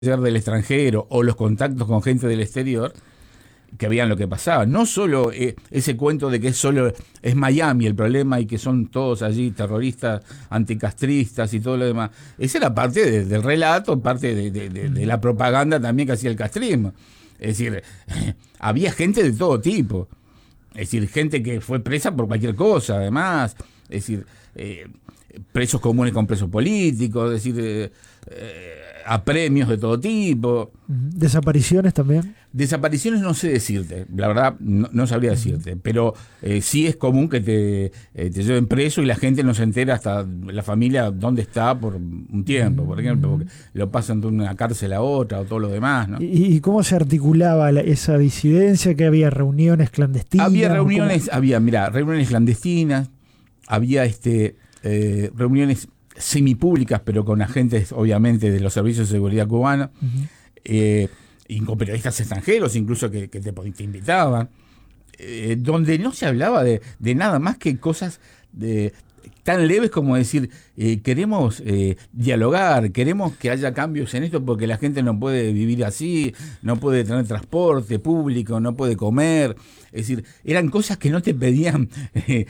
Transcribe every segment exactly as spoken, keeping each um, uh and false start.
del extranjero o los contactos con gente del exterior, que veían lo que pasaba. No solo eh, ese cuento de que es solo es Miami el problema y que son todos allí terroristas, anticastristas y todo lo demás. Esa era parte de, del relato, parte de, de, de, de la propaganda también que hacía el castrismo. Es decir, eh, había gente de todo tipo. Es decir, gente que fue presa por cualquier cosa, además. Es decir, eh, presos comunes con presos políticos, es decir, eh, eh, a premios de todo tipo. ¿Desapariciones también? Desapariciones no sé decirte, la verdad no, no sabría decirte, pero eh, sí es común que te, eh, te lleven preso y la gente no se entera, hasta la familia, dónde está por un tiempo, por ejemplo, porque lo pasan de una cárcel a otra o todo lo demás, ¿no? ¿Y, y cómo se articulaba la, esa disidencia? ¿Que había reuniones clandestinas? Había reuniones, ¿cómo? había, mira, reuniones clandestinas, había este eh, reuniones semipúblicas, pero con agentes, obviamente, de los servicios de seguridad cubanos, uh-huh. eh, y con periodistas extranjeros, incluso que, que te, te invitaban, eh, donde no se hablaba de, de nada más que cosas de, tan leves como decir, eh, queremos eh, dialogar, queremos que haya cambios en esto porque la gente no puede vivir así, no puede tener transporte público, no puede comer. Es decir, eran cosas que no te pedían, eh,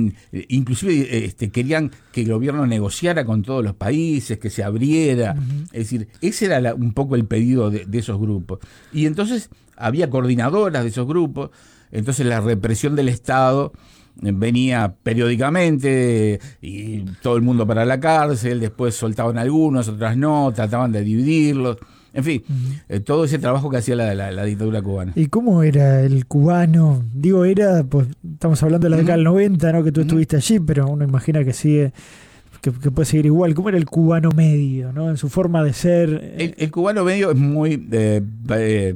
inclusive este, querían que el gobierno negociara con todos los países, que se abriera. Uh-huh. Es decir, ese era la, un poco el pedido de, de esos grupos. Y entonces había coordinadoras de esos grupos, entonces la represión del Estado venía periódicamente y todo el mundo para la cárcel, después soltaban algunos, otras no, trataban de dividirlos. En fin, uh-huh. eh, todo ese trabajo que hacía la, la, la dictadura cubana. ¿Y cómo era el cubano? Digo, era, pues estamos hablando de la década del uh-huh. noventa, ¿no? Que tú uh-huh. estuviste allí, pero uno imagina que sigue, que, que puede seguir igual. ¿Cómo era el cubano medio, ¿no? En su forma de ser. El, el cubano medio es muy, eh, eh,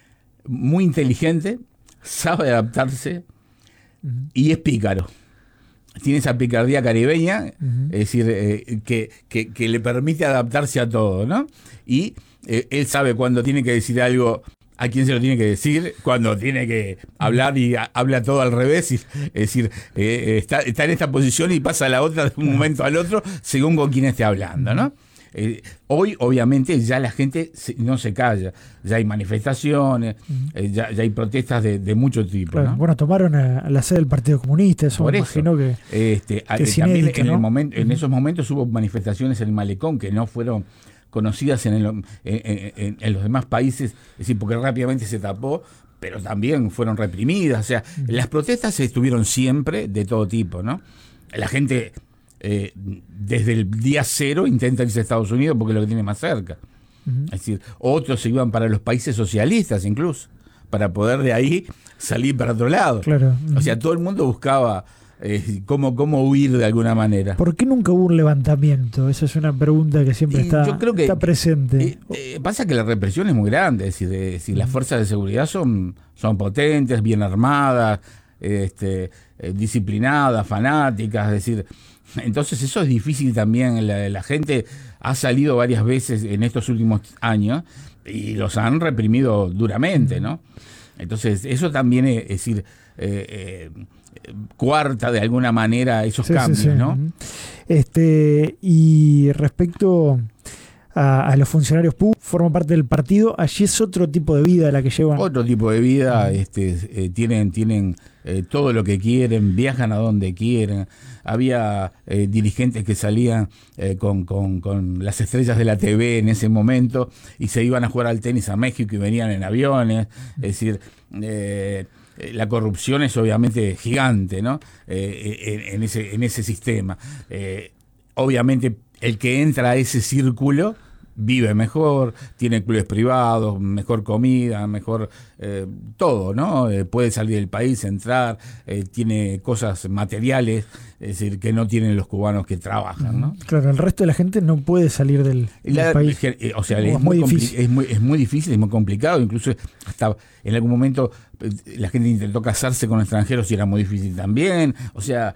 muy inteligente, sabe adaptarse uh-huh. y es pícaro. Tiene esa picardía caribeña, uh-huh. es decir, eh, que, que, que le permite adaptarse a todo, ¿no? Y eh, él sabe cuando tiene que decir algo, a quién se lo tiene que decir, cuando tiene que hablar y a, habla todo al revés, y, es decir, eh, está, está en esta posición y pasa a la otra de un uh-huh. momento al otro, según con quién esté hablando, ¿no? Eh, hoy, obviamente, ya la gente se, no se calla. Ya hay manifestaciones, uh-huh. eh, ya, ya hay protestas de, de mucho tipo. Claro, ¿no? Bueno, tomaron a, a la sede del Partido Comunista, eso Por me eso, imagino que, este, que es también inédito, en, ¿no? el momento, uh-huh. en esos momentos hubo manifestaciones en el Malecón que no fueron conocidas en, el, en, en, en los demás países, es decir, porque rápidamente se tapó, pero también fueron reprimidas. O sea, uh-huh. las protestas estuvieron siempre de todo tipo, ¿no? La gente... Eh, desde el día cero intenta irse a Estados Unidos porque es lo que tiene más cerca. Uh-huh. Es decir, otros se iban para los países socialistas incluso, para poder de ahí salir para otro lado. Claro. Uh-huh. O sea, todo el mundo buscaba eh, cómo, cómo huir de alguna manera. ¿Por qué nunca hubo un levantamiento? Esa es una pregunta que siempre está, yo creo que, está presente. Eh, eh, pasa que la represión es muy grande, es decir, eh, si uh-huh. las fuerzas de seguridad son, son potentes, bien armadas, este, eh, disciplinadas, fanáticas, es decir... Entonces eso es difícil también, la, la gente ha salido varias veces en estos últimos años y los han reprimido duramente, ¿no? Entonces eso también es, es decir, eh, eh, cuarta de alguna manera esos sí, cambios, sí, sí. ¿no? Este, y respecto a, a los funcionarios públicos, forman parte del partido, allí es otro tipo de vida la que llevan. Otro tipo de vida, este, eh, tienen, tienen eh, todo lo que quieren, viajan a donde quieren. Había eh, dirigentes que salían eh, con, con, con las estrellas de la T V en ese momento y se iban a jugar al tenis a México y venían en aviones. Es decir, eh, la corrupción es obviamente gigante, ¿no? Eh, en, en, ese, en ese sistema. Eh, obviamente el que entra a ese círculo vive mejor, tiene clubes privados, mejor comida, mejor eh, todo, ¿no? Eh, puede salir del país, entrar, eh, tiene cosas materiales, es decir, que no tienen los cubanos que trabajan, ¿no? Claro, el resto de la gente no puede salir del, del la, país. Eh, o sea, es, es, muy muy difícil. es, muy, es muy difícil, es muy complicado, incluso hasta en algún momento la gente intentó casarse con extranjeros y era muy difícil también, o sea...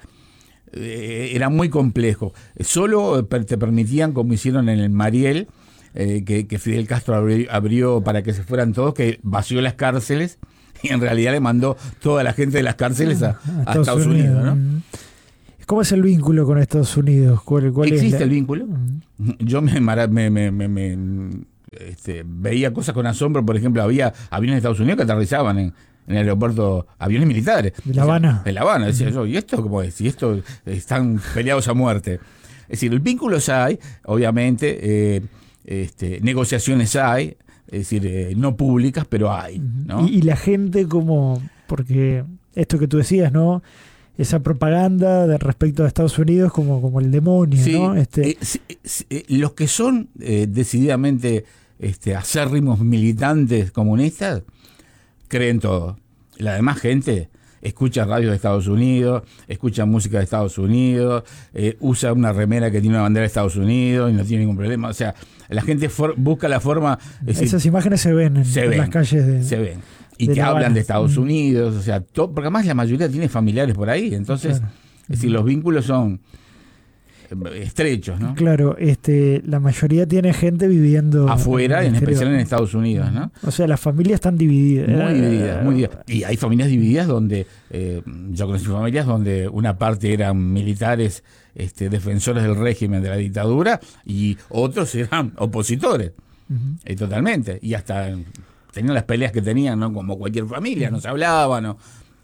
Eh, era muy complejo. Solo te permitían, como hicieron en el Mariel, eh, que, que Fidel Castro abrió, abrió para que se fueran todos, que vació las cárceles y en realidad le mandó toda la gente de las cárceles a, a, a Estados, Estados Unidos, Unidos, ¿no? ¿Cómo es el vínculo con Estados Unidos? ¿Cuál, cuál ¿Existe es la... el vínculo? Uh-huh. Yo me, me, me, me, me este, veía cosas con asombro. Por ejemplo, había aviones de Estados Unidos que aterrizaban en, en el aeropuerto, aviones militares. De La Habana. De La Habana, decía yo, ¿y esto cómo es? Y esto están peleados a muerte. Es decir, el vínculos hay, obviamente, eh, este, negociaciones hay, es decir, eh, no públicas, pero hay, ¿no? Y, y la gente como, porque esto que tú decías, ¿no? Esa propaganda de respecto a Estados Unidos como, como el demonio, sí, ¿no? Este... Eh, sí, eh, los que son eh, decididamente este, acérrimos militantes comunistas creen todo. La demás gente escucha radio de Estados Unidos, escucha música de Estados Unidos, eh, usa una remera que tiene una bandera de Estados Unidos y no tiene ningún problema. O sea, la gente for- busca la forma... Es decir, esas imágenes se ven en, se en ven, las calles de... se ven. Y de te La hablan Habana. de Estados Mm. Unidos, o sea, to- porque además la mayoría tiene familiares por ahí, entonces, Claro. es decir, los vínculos son eh, estrechos, ¿no? Claro, este, la mayoría tiene gente viviendo Afuera, el en exterior. especial en Estados Unidos, ¿no? O sea, las familias están divididas. Muy Eh, divididas, muy divididas. Y hay familias divididas donde, eh, yo conocí familias donde una parte eran militares este, defensores del régimen, de la dictadura, y otros eran opositores, Ujú. eh, totalmente. Y hasta tenían las peleas que tenían, ¿no? Como cualquier familia, no se hablaban, ¿no?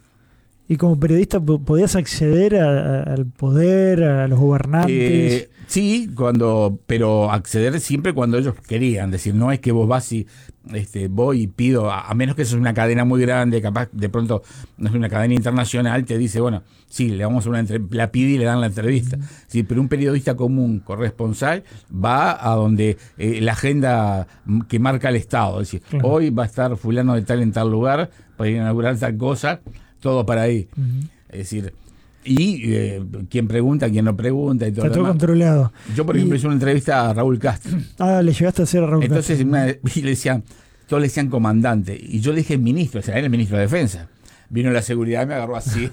Y como periodista, po- ¿podías acceder a- a- al poder, a los gobernantes? Eh, sí, cuando, pero acceder siempre cuando ellos querían. Es decir, no es que vos vas y este, voy y pido, a, a menos que eso es una cadena muy grande, capaz de pronto no es una cadena internacional, te dice, bueno, sí, le vamos a una entre- la pide y le dan la entrevista. Ujú. Sí, pero un periodista común, corresponsal, va a donde eh, la agenda que marca el Estado. Es decir, Claro. hoy va a estar fulano de tal en tal lugar para inaugurar tal cosa, todo para ahí. Ujú. Es decir, y eh, quién pregunta, quién no pregunta y todo Está lo todo demás. controlado. Yo, por Y- ejemplo, hice una entrevista a Raúl Castro. Ah, le llegaste a hacer a Raúl Entonces, Castro. una- y le decían, todos le decían comandante. Y yo le dije ministro, o sea, era el ministro de Defensa. Vino la seguridad y me agarró así.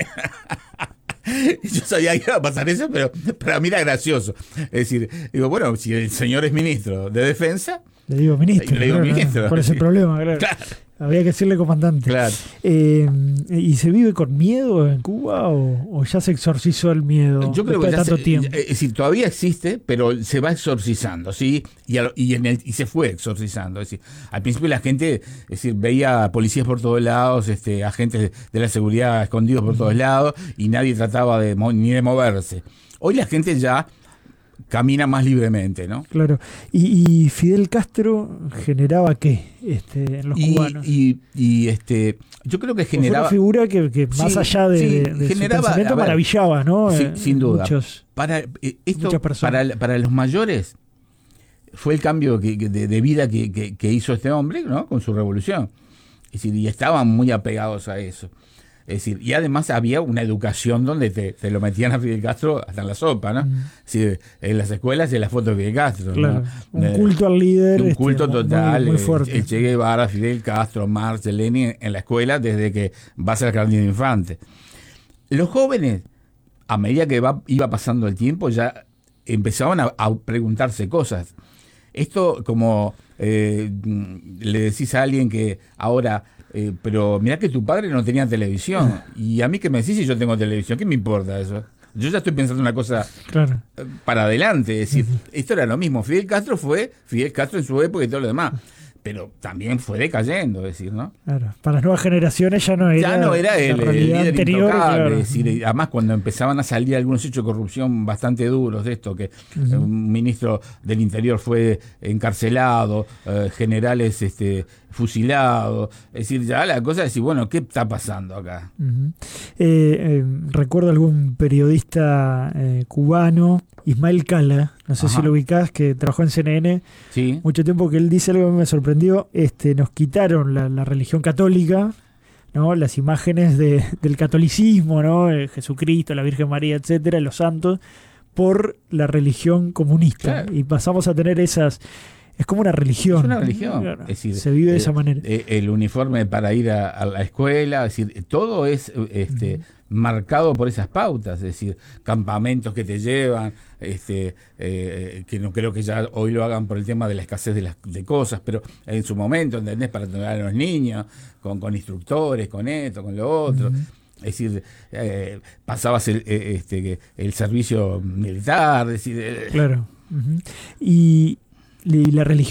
Y yo sabía que iba a pasar eso, pero para mí era gracioso. Es decir, digo, bueno, si el señor es ministro de Defensa, Le digo ministro. Le digo claro, ministro. ¿cuál es el Sí. problema? Claro. claro, Había que decirle comandante. claro. Eh, ¿Y se vive con miedo en Cuba o, o ya se exorcizó el miedo Yo creo después que de ya tanto se- tiempo? eh, es decir, todavía existe, pero se va exorcizando, ¿sí? Y, a lo- y, en el, y se fue exorcizando. Es decir, al principio la gente, es decir, veía policías por todos lados, este, agentes de la seguridad escondidos por todos lados, y nadie trataba de mo- ni de moverse. Hoy la gente ya camina más libremente, ¿no? Claro. ¿Y, y Fidel Castro generaba qué este, en los Y, cubanos? y, y, este, yo creo que Fue una generaba... figura que, que más Sí, allá de, sí, de- de su generaba, pensamiento a ver, maravillaba, ¿no? Sí, Eh, sin duda. muchos- Para, eh, esto, muchas personas. para, para los mayores fue el cambio que, que- de, de vida que, que- que hizo este hombre, ¿no? Con su revolución. Es decir, y estaban muy apegados a eso. Es decir, y además había una educación donde te, te lo metían a Fidel Castro hasta en la sopa, ¿no? Mm. Es decir, en las escuelas y en la foto de Fidel Castro, ¿no? Claro, un Eh, culto al líder. un este, culto muy- total, Muy, eh, fuerte. el Che Guevara, Fidel Castro, Marx, Lenin en la escuela desde que vas al jardín de infantes. Los jóvenes, a medida que va, iba pasando el tiempo, ya empezaban a, a preguntarse cosas. Esto como eh, le decís a alguien que ahora, eh, pero mirá que tu padre no tenía televisión, y a mí que me decís si yo tengo televisión, ¿qué me importa eso? Yo ya estoy pensando una cosa Claro. eh, para adelante, es decir, esto era lo mismo. Fidel Castro fue Fidel Castro en su época y todo lo demás, pero también fue decayendo, es decir, ¿no? Claro. Para las nuevas generaciones ya no era. Ya no era la el, el realidad líder anterior, intocable, claro. es decir, y además cuando empezaban a salir algunos hechos de corrupción bastante duros de esto, que Ujú. eh, un ministro del Interior fue encarcelado, eh, generales este, fusilados, es decir, ya la cosa es decir, bueno, ¿qué está pasando acá? Ujú. Eh, eh, recuerdo algún periodista eh, cubano, Ismael Cala, no sé Ajá. si lo ubicás, que trabajó en C N N Sí, mucho tiempo, que él dice algo que me sorprendió. Este, nos quitaron la, la religión católica, ¿no? Las imágenes de, del catolicismo, ¿no? Eh, Jesucristo, la Virgen María, etcétera, los santos, por la religión comunista. Claro. Y pasamos a tener esas. Es como una religión. es una religión. Claro. Es decir, se vive de eh, esa manera. eh, el uniforme para ir a, a la escuela, es decir, todo es eh, este, Ujú. marcado por esas pautas, es decir, campamentos que te llevan, este, eh, que no creo que ya hoy lo hagan por el tema de la escasez de las de cosas, pero en su momento, ¿entendés? Para tener a los niños, con, con instructores, con esto, con lo otro. Ujú. Es decir, eh, pasabas el, eh, este, el servicio militar, es decir, eh, Claro. Ujú. Y, y la religión